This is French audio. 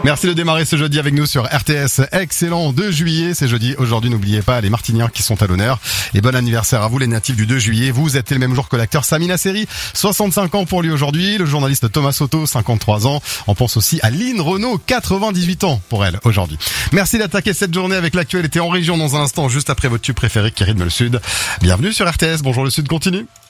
Merci de démarrer ce jeudi avec nous sur RTS. Excellent 2 juillet, c'est jeudi. Aujourd'hui, n'oubliez pas les Martiniens qui sont à l'honneur. Et bon anniversaire à vous les natifs du 2 juillet. Vous êtes le même jour que l'acteur Samina Seri, 65 ans pour lui aujourd'hui. Le journaliste Thomas Soto, 53 ans. On pense aussi à Lynn Renaud, 98 ans pour elle aujourd'hui. Merci d'attaquer cette journée avec l'actualité en région dans un instant, juste après votre tube préféré qui rythme le Sud. Bienvenue sur RTS. Bonjour le Sud continue.